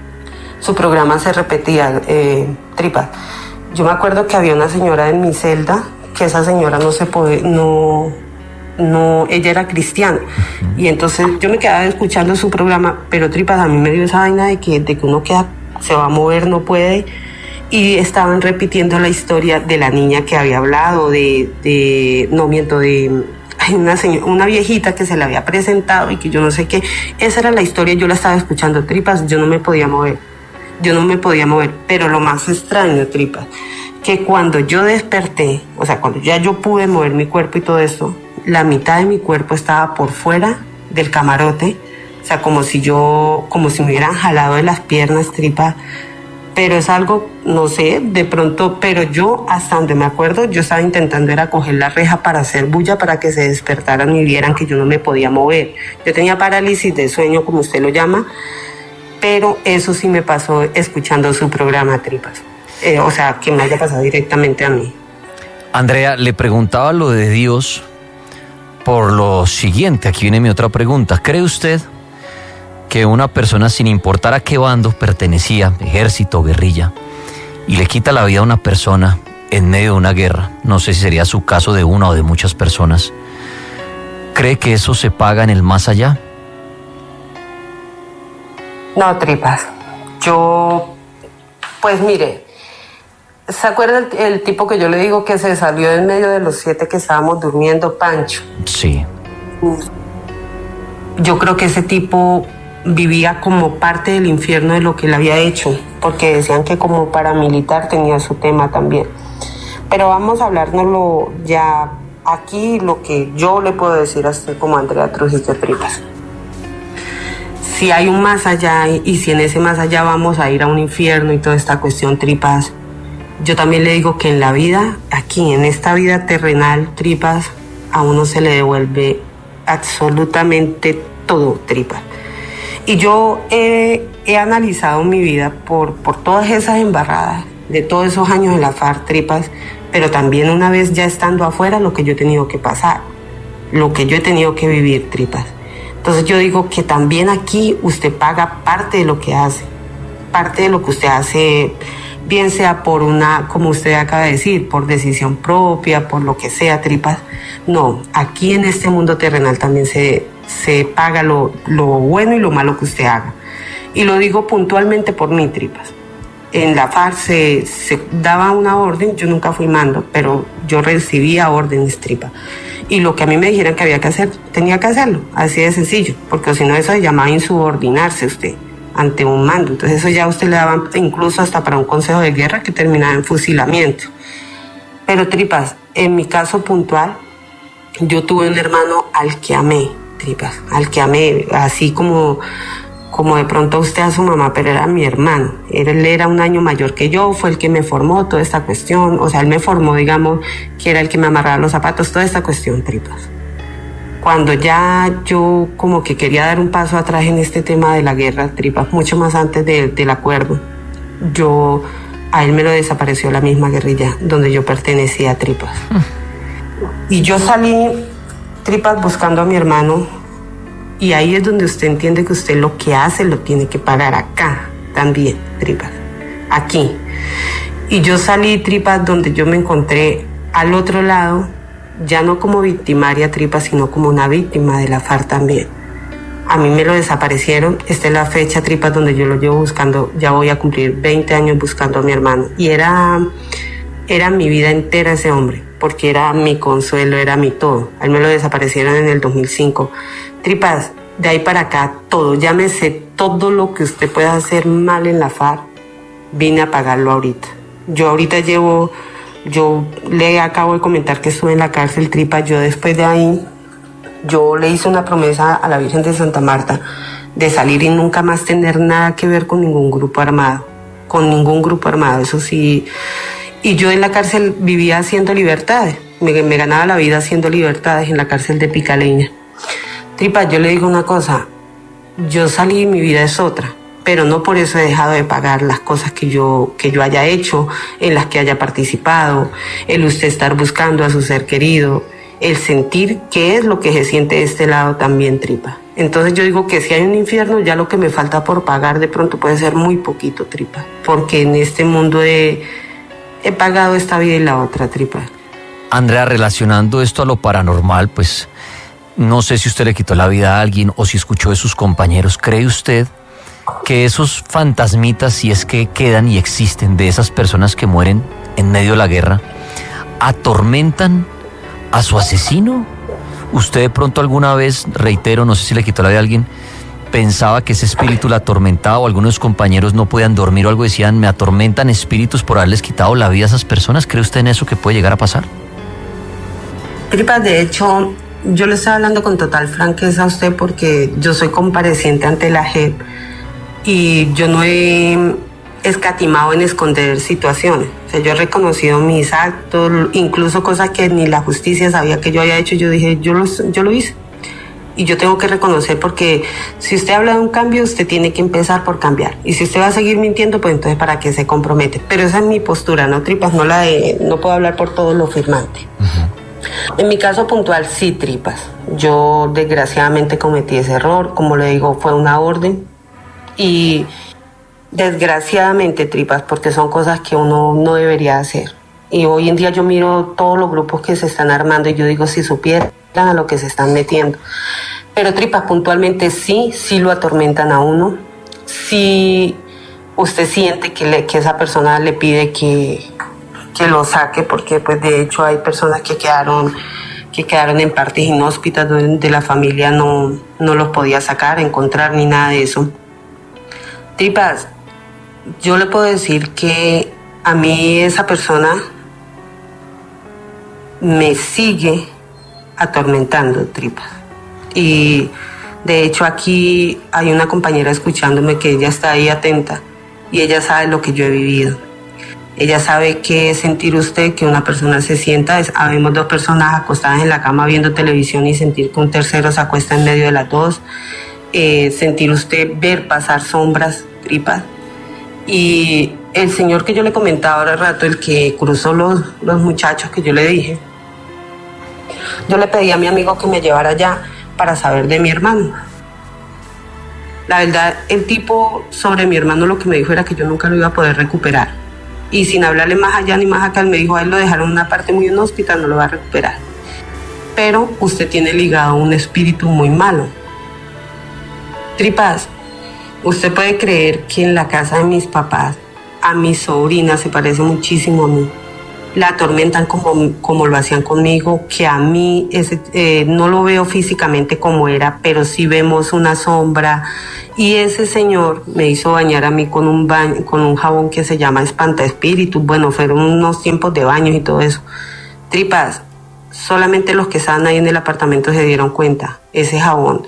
Su programa se repetía, eh, Tripas. Yo me acuerdo que había una señora en mi celda, que esa señora no se podía, no, no, ella era cristiana. Y entonces yo me quedaba escuchando su programa, pero Tripas, a mí me dio esa vaina de que, de que uno queda, se va a mover, no puede, y estaban repitiendo la historia de la niña que había hablado, de, de no miento, de hay una, señora, una viejita que se le había presentado y que yo no sé qué, esa era la historia, yo la estaba escuchando, Tripas, yo no me podía mover, yo no me podía mover, pero lo más extraño, Tripas, que cuando yo desperté, o sea, cuando ya yo pude mover mi cuerpo y todo esto, la mitad de mi cuerpo estaba por fuera del camarote, o sea, como si yo, como si me hubieran jalado de las piernas, Tripas, pero es algo, no sé, de pronto, pero yo hasta donde me acuerdo, yo estaba intentando era coger la reja para hacer bulla para que se despertaran y vieran que yo no me podía mover. Yo tenía parálisis de sueño, como usted lo llama, pero eso sí me pasó escuchando su programa, Tripas. Eh, o sea, que me haya pasado directamente a mí. Andrea, le preguntaba lo de Dios por lo siguiente, aquí viene mi otra pregunta. ¿Cree usted que una persona, sin importar a qué bando pertenecía, ejército o guerrilla, y le quita la vida a una persona en medio de una guerra, no sé si sería su caso de una o de muchas personas, cree que eso se paga en el más allá? No, Tripas, yo, pues mire, ¿se acuerda el, el tipo que yo le digo que se salió en medio de los siete que estábamos durmiendo, Pancho? Sí. Yo creo que ese tipo vivía como parte del infierno de lo que él había hecho, porque decían que como paramilitar tenía su tema también. Pero vamos a hablárnoslo ya aquí, lo que yo le puedo decir a usted como Andrea Trujillo Tripas. Si hay un más allá y si en ese más allá vamos a ir a un infierno y toda esta cuestión, Tripas, yo también le digo que en la vida, aquí en esta vida terrenal, Tripas, a uno se le devuelve absolutamente todo, Tripas. Y yo he, he analizado mi vida por, por todas esas embarradas, de todos esos años en la FARC, Tripas, pero también una vez ya estando afuera, lo que yo he tenido que pasar, lo que yo he tenido que vivir, Tripas. Entonces yo digo que también aquí usted paga parte de lo que hace, parte de lo que usted hace, bien sea por una, como usted acaba de decir, por decisión propia, por lo que sea, Tripas. No, aquí en este mundo terrenal también se, se paga lo, lo bueno y lo malo que usted haga. Y lo digo puntualmente por mí, Tripas. En la FARC se, se daba una orden, yo nunca fui mando, pero yo recibía órdenes, Tripas. Y lo que a mí me dijeran que había que hacer, tenía que hacerlo, así de sencillo, porque si no eso se llamaba insubordinarse usted ante un mando. Entonces eso ya a usted le daban incluso hasta para un consejo de guerra que terminaba en fusilamiento. Pero Tripas, en mi caso puntual, yo tuve un hermano al que amé, Tripas, al que amé, así como, como de pronto usted a su mamá, pero era mi hermano. Él era un año mayor que yo, fue el que me formó toda esta cuestión, o sea, él me formó, digamos, que era el que me amarraba los zapatos, toda esta cuestión, Tripas. Cuando ya yo como que quería dar un paso atrás en este tema de la guerra, Tripas, mucho más antes de, del acuerdo, yo, a él me lo desapareció la misma guerrilla donde yo pertenecía, Tripas. Y yo salí, Tripas, buscando a mi hermano, y ahí es donde usted entiende que usted lo que hace lo tiene que pagar acá también, Tripas, aquí. Y yo salí, Tripas, donde yo me encontré al otro lado, ya no como victimaria, Tripas, sino como una víctima de la FARC también. A mí me lo desaparecieron, esta es la fecha, Tripas, donde yo lo llevo buscando, ya voy a cumplir veinte años buscando a mi hermano. Y era, era mi vida entera ese hombre, porque era mi consuelo, era mi todo. A él me lo desaparecieron en el dos mil cinco. Tripas, de ahí para acá, todo, llámese todo lo que usted pueda hacer mal en la FARC, vine a pagarlo ahorita. Yo ahorita llevo, yo le acabo de comentar que estuve en la cárcel, Tripas, yo después de ahí, yo le hice una promesa a la Virgen de Santa Marta de salir y nunca más tener nada que ver con ningún grupo armado, con ningún grupo armado, eso sí. Y yo en la cárcel vivía haciendo libertades, me, me ganaba la vida haciendo libertades en la cárcel de Picaleña. Tripas, yo le digo una cosa, yo salí y mi vida es otra, pero no por eso he dejado de pagar las cosas que yo, que yo haya hecho, en las que haya participado, el usted estar buscando a su ser querido, el sentir qué es lo que se siente de este lado también, Tripas. Entonces yo digo que si hay un infierno, ya lo que me falta por pagar de pronto puede ser muy poquito, Tripas, porque en este mundo he, he pagado esta vida y la otra, Tripas. Andrea, relacionando esto a lo paranormal, pues no sé si usted le quitó la vida a alguien o si escuchó de sus compañeros. ¿Cree usted que esos fantasmitas, si es que quedan y existen, de esas personas que mueren en medio de la guerra, atormentan a su asesino? ¿Usted de pronto alguna vez, reitero, no sé si le quitó la vida a alguien, pensaba que ese espíritu la atormentaba o algunos compañeros no podían dormir o algo, decían, me atormentan espíritus por haberles quitado la vida a esas personas? ¿Cree usted en eso que puede llegar a pasar? Tripas, de hecho, yo le estoy hablando con total franqueza a usted porque yo soy compareciente ante la J E P y yo no he escatimado en esconder situaciones. O sea, yo he reconocido mis actos, incluso cosas que ni la justicia sabía que yo había hecho. Yo dije, yo lo, yo lo hice. Y yo tengo que reconocer, porque si usted habla de un cambio, usted tiene que empezar por cambiar. Y si usted va a seguir mintiendo, pues entonces ¿para qué se compromete? Pero esa es mi postura, ¿no, Tripas? No, la de, no puedo hablar por todos los firmantes. Uh-huh. En mi caso puntual, sí, Tripas. Yo desgraciadamente cometí ese error. Como le digo, fue una orden. Y desgraciadamente, Tripas, porque son cosas que uno no debería hacer. Y hoy en día yo miro todos los grupos que se están armando y yo digo, si supieran a lo que se están metiendo. Pero Tripas, puntualmente sí, sí lo atormentan a uno. Sí, usted siente que, le, que esa persona le pide que, que lo saque, porque pues de hecho hay personas que quedaron, que quedaron en partes inhóspitas donde la familia no, no los podía sacar, encontrar ni nada de eso. Tripas, yo le puedo decir que a mí esa persona me sigue atormentando, Tripas. Y de hecho aquí hay una compañera escuchándome que ella está ahí atenta y ella sabe lo que yo he vivido. Ella sabe qué es sentir usted que una persona se sienta. Es, habemos dos personas acostadas en la cama viendo televisión y sentir que un tercero se acuesta en medio de las dos. Eh, sentir usted ver pasar sombras, Tripas. Y el señor que yo le comentaba ahora rato, el que cruzó los, los muchachos que yo le dije, yo le pedí a mi amigo que me llevara allá para saber de mi hermano. La verdad, el tipo sobre mi hermano lo que me dijo era que yo nunca lo iba a poder recuperar. Y sin hablarle más allá ni más acá, él me dijo, a él lo dejaron en una parte muy inhóspita, no lo va a recuperar. Pero usted tiene ligado un espíritu muy malo. Tripas, usted puede creer que en la casa de mis papás, a mi sobrina se parece muchísimo a mí. La atormentan como, como lo hacían conmigo, que a mí ese, eh, no lo veo físicamente como era, pero sí vemos una sombra. Y ese señor me hizo bañar a mí con un, baño, con un jabón que se llama Espantaespíritus. Bueno, fueron unos tiempos de baños y todo eso. Tripas, solamente los que estaban ahí en el apartamento se dieron cuenta. Ese jabón.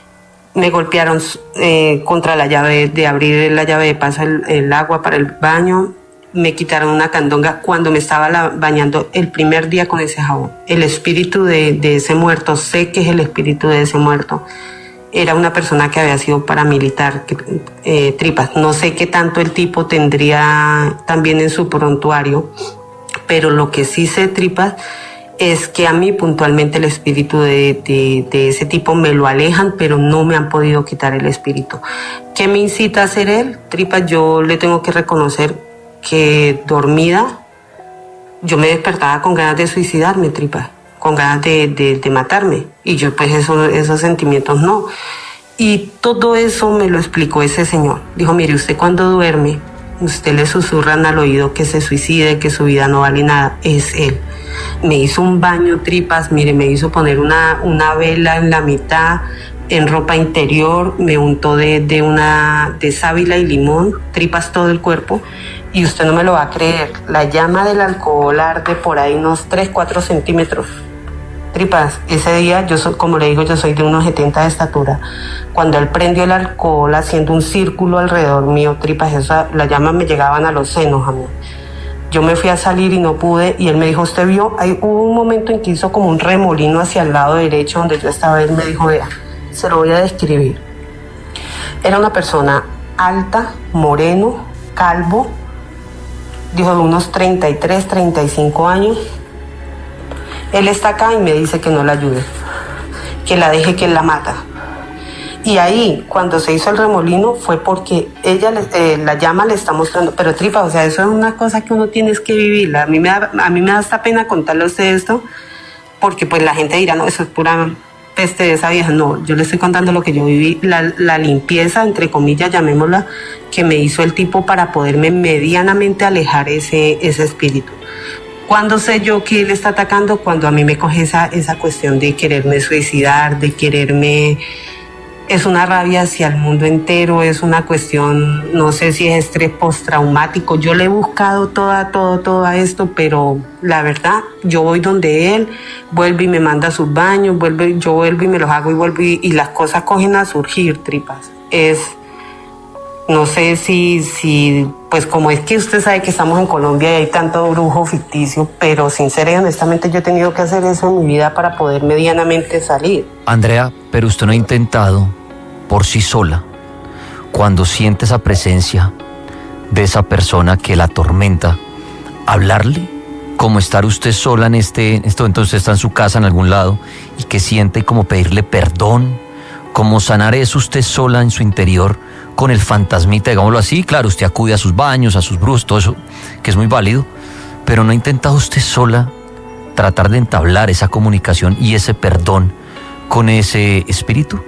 Me golpearon eh, contra la llave, de abrir la llave de paso el, el agua para el baño. Me quitaron una candonga cuando me estaba la, bañando el primer día con ese jabón. El espíritu de, de ese muerto, sé que es el espíritu de ese muerto. Era una persona que había sido paramilitar, que, eh, Tripas. No sé qué tanto el tipo tendría también en su prontuario, pero lo que sí sé, Tripas, es que a mí puntualmente el espíritu de, de, de ese tipo me lo alejan, pero no me han podido quitar el espíritu. ¿Qué me incita a hacer él? Tripas, yo le tengo que reconocer que dormida yo me despertaba con ganas de suicidarme, Tripas, con ganas de, de, de matarme, y yo pues eso, esos sentimientos no. Y todo eso me lo explicó ese señor. Dijo, mire, usted cuando duerme, usted le susurran al oído que se suicide, que su vida no vale nada. Es él. Me hizo un baño, Tripas, mire, me hizo poner una, una vela en la mitad, en ropa interior, me untó de, de una de sábila y limón, Tripas, todo el cuerpo. Y usted no me lo va a creer, la llama del alcohol arde por ahí unos tres, cuatro centímetros. Tripas, ese día, yo soy, como le digo, yo soy de unos setenta de estatura. Cuando él prendió el alcohol haciendo un círculo alrededor mío, Tripas, esa, las llamas me llegaban a los senos a mí. Yo me fui a salir y no pude, y él me dijo, ¿usted vio? Hay, hubo un momento en que hizo como un remolino hacia el lado derecho donde yo estaba. Él me dijo, vea, se lo voy a describir. Era una persona alta, moreno, calvo, dijo de unos treinta y tres, treinta y cinco años. Él está acá y me dice que no la ayude, que la deje, que él la mata. Y ahí, cuando se hizo el remolino, fue porque ella, eh, la llama le está mostrando, pero Tripa, o sea, eso es una cosa que uno tiene que vivir. A mí me da, a mí me da hasta pena contarle a usted esto, porque pues la gente dirá, no, eso es pura peste de esa vieja. No, yo le estoy contando lo que yo viví, la, la limpieza, entre comillas, llamémosla, que me hizo el tipo para poderme medianamente alejar ese, ese espíritu. ¿Cuándo sé yo que él está atacando? Cuando a mí me coge esa, esa cuestión de quererme suicidar, de quererme... Es una rabia hacia el mundo entero, es una cuestión, no sé si es estrés postraumático. Yo le he buscado toda, todo, todo esto, pero la verdad, yo voy donde él, vuelve y me manda a sus baños, vuelve, yo vuelvo y me los hago y vuelvo y, y las cosas cogen a surgir, tripas. Es, no sé si, si, pues como es que usted sabe que estamos en Colombia y hay tanto brujo ficticio, pero sincera y honestamente yo he tenido que hacer eso en mi vida para poder medianamente salir. Andrea, pero usted no ha intentado por sí sola, cuando siente esa presencia de esa persona que la atormenta, hablarle, como estar usted sola en este, esto, entonces está en su casa en algún lado y que siente como pedirle perdón, como sanar eso usted sola en su interior con el fantasmita, digámoslo así. Claro, usted acude a sus baños, a sus brujos, todo eso, que es muy válido, pero ¿no ha intentado usted sola tratar de entablar esa comunicación y ese perdón con ese espíritu?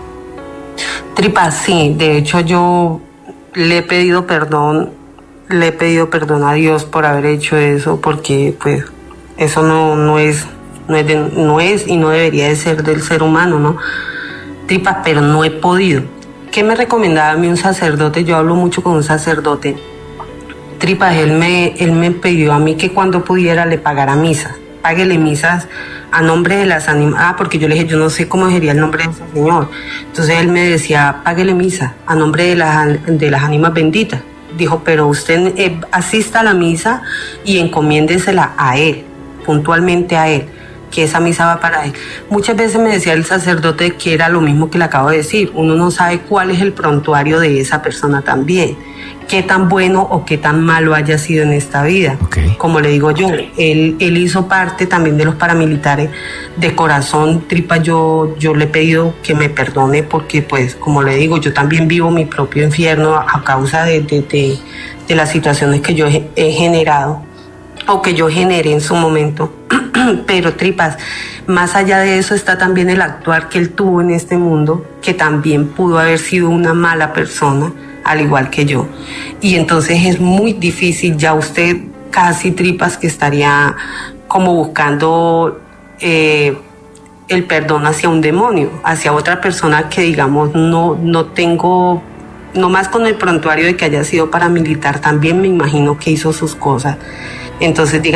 Tripa, sí, de hecho yo le he pedido perdón, le he pedido perdón a Dios por haber hecho eso, porque pues eso no, no es, no es, de, no es y no debería de ser del ser humano, ¿no? Tripa, pero no he podido. ¿Qué me recomendaba a mí un sacerdote? Yo hablo mucho con un sacerdote. Tripa, él me, él me pidió a mí que cuando pudiera le pagara misas. Páguele misas a nombre de las ánimas. Ah, porque yo le dije, yo no sé cómo sería el nombre de ese señor. Entonces él me decía, páguele misa a nombre de las, de las ánimas benditas. Dijo, pero usted eh, asista a la misa y encomiéndesela a él, puntualmente a él, que esa misa va para él. Muchas veces me decía el sacerdote que era lo mismo que le acabo de decir. Uno no sabe cuál es el prontuario de esa persona también. Qué tan bueno o qué tan malo haya sido en esta vida. Okay. Como le digo yo, él, él hizo parte también de los paramilitares de corazón. Tripa, yo, yo le he pedido que me perdone porque, pues, como le digo, yo también vivo mi propio infierno a causa de, de, de, de las situaciones que yo he, he generado o que yo generé en su momento. Pero Tripas, más allá de eso está también el actuar que él tuvo en este mundo, que también pudo haber sido una mala persona, al igual que yo. Y entonces es muy difícil, ya usted casi, Tripas, que estaría como buscando eh, el perdón hacia un demonio, hacia otra persona que, digamos, no, no tengo, no más con el prontuario de que haya sido paramilitar, también me imagino que hizo sus cosas. Entonces, digamos,